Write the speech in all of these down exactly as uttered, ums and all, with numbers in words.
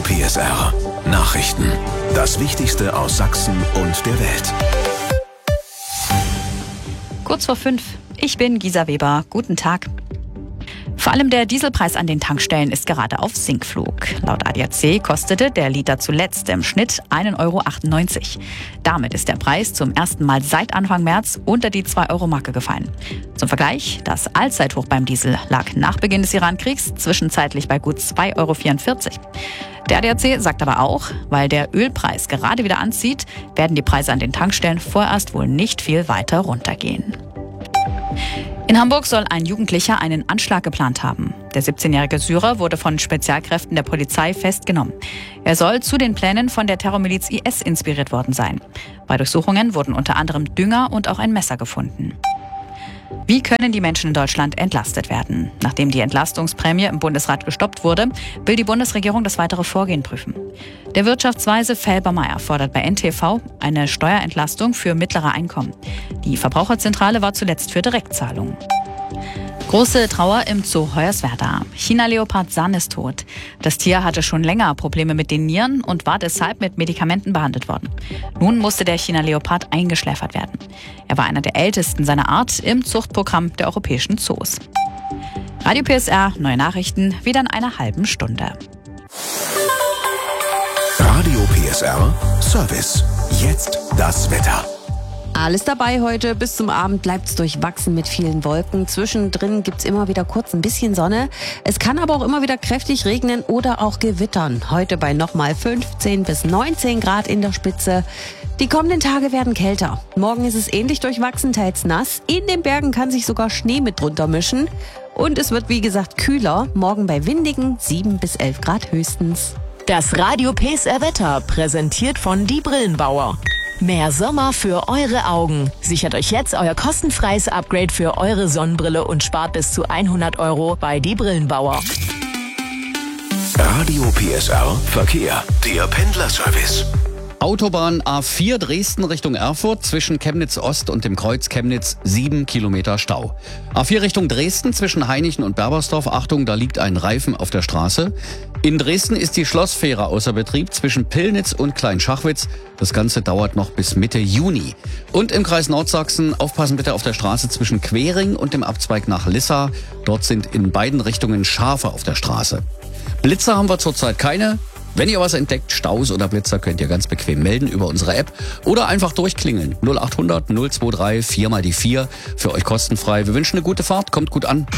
P S R. Nachrichten. Das Wichtigste aus Sachsen und der Welt. Kurz vor fünf. Ich bin Gisa Weber. Guten Tag. Vor allem der Dieselpreis an den Tankstellen ist gerade auf Sinkflug. Laut A D A C kostete der Liter zuletzt im Schnitt ein Euro achtundneunzig. Damit ist der Preis zum ersten Mal seit Anfang März unter die zwei Euro Marke gefallen. Zum Vergleich, das Allzeithoch beim Diesel lag nach Beginn des Irankriegs zwischenzeitlich bei gut zwei Euro vierundvierzig. Der A D A C sagt aber auch, weil der Ölpreis gerade wieder anzieht, werden die Preise an den Tankstellen vorerst wohl nicht viel weiter runtergehen. In Hamburg soll ein Jugendlicher einen Anschlag geplant haben. Der siebzehnjährige Syrer wurde von Spezialkräften der Polizei festgenommen. Er soll zu den Plänen von der Terrormiliz I S inspiriert worden sein. Bei Durchsuchungen wurden unter anderem Dünger und auch ein Messer gefunden. Wie können die Menschen in Deutschland entlastet werden? Nachdem die Entlastungsprämie im Bundesrat gestoppt wurde, will die Bundesregierung das weitere Vorgehen prüfen. Der Wirtschaftsweise Felbermayr fordert bei N T V eine Steuerentlastung für mittlere Einkommen. Die Verbraucherzentrale war zuletzt für Direktzahlungen. Große Trauer im Zoo Hoyerswerda. China-Leopard San ist tot. Das Tier hatte schon länger Probleme mit den Nieren und war deshalb mit Medikamenten behandelt worden. Nun musste der China-Leopard eingeschläfert werden. Er war einer der ältesten seiner Art im Zuchtprogramm der europäischen Zoos. Radio P S R, neue Nachrichten, wieder in einer halben Stunde. Radio P S R Service. Jetzt das Wetter. Alles dabei heute. Bis zum Abend bleibt es durchwachsen mit vielen Wolken. Zwischendrin gibt es immer wieder kurz ein bisschen Sonne. Es kann aber auch immer wieder kräftig regnen oder auch gewittern. Heute bei nochmal fünfzehn bis neunzehn Grad in der Spitze. Die kommenden Tage werden kälter. Morgen ist es ähnlich durchwachsen, teils nass. In den Bergen kann sich sogar Schnee mit drunter mischen. Und es wird wie gesagt kühler. Morgen bei windigen sieben bis elf Grad höchstens. Das Radio P S R Wetter präsentiert von Die Brillenbauer. Mehr Sommer für eure Augen. Sichert euch jetzt euer kostenfreies Upgrade für eure Sonnenbrille und spart bis zu hundert Euro bei Die Brillenbauer. Radio P S R Verkehr. Der Pendlerservice. Autobahn A vier Dresden Richtung Erfurt zwischen Chemnitz Ost und dem Kreuz Chemnitz sieben Kilometer Stau. A vier Richtung Dresden zwischen Hainichen und Berbersdorf. Achtung, da liegt ein Reifen auf der Straße. In Dresden ist die Schlossfähre außer Betrieb zwischen Pillnitz und Kleinschachwitz. Das Ganze dauert noch bis Mitte Juni. Und im Kreis Nordsachsen aufpassen bitte auf der Straße zwischen Quering und dem Abzweig nach Lissa. Dort sind in beiden Richtungen Schafe auf der Straße. Blitzer haben wir zurzeit keine. Wenn ihr was entdeckt, Staus oder Blitzer, könnt ihr ganz bequem melden über unsere App oder einfach durchklingeln. null acht hundert null zwei drei vier mal die vier. Für euch kostenfrei. Wir wünschen eine gute Fahrt. Kommt gut an.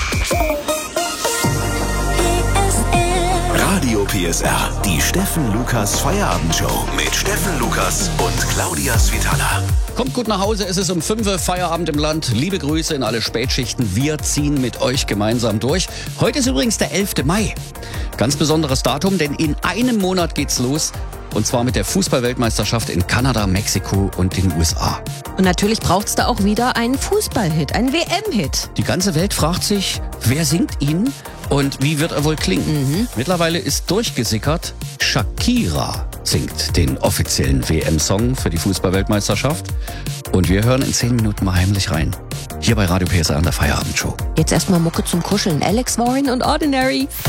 Radio P S R. Die Steffen Lukas Feierabendshow mit Steffen Lukas und Claudia Svitala. Kommt gut nach Hause, es ist um fünf Uhr, Feierabend im Land. Liebe Grüße in alle Spätschichten. Wir ziehen mit euch gemeinsam durch. Heute ist übrigens der elfte Mai. Ganz besonderes Datum, denn in einem Monat geht's los. Und zwar mit der Fußball-Weltmeisterschaft in Kanada, Mexiko und den U S A. Und natürlich braucht es da auch wieder einen Fußballhit, einen W M-Hit. Die ganze Welt fragt sich, wer singt ihn und wie wird er wohl klingen? Mhm. Mittlerweile ist durchgesickert, Shakira singt den offiziellen W M-Song für die Fußball-Weltmeisterschaft. Und wir hören in zehn Minuten mal heimlich rein. Hier bei Radio P S R an der Feierabendshow. Jetzt erstmal Mucke zum Kuscheln. Alex Warren und Ordinary.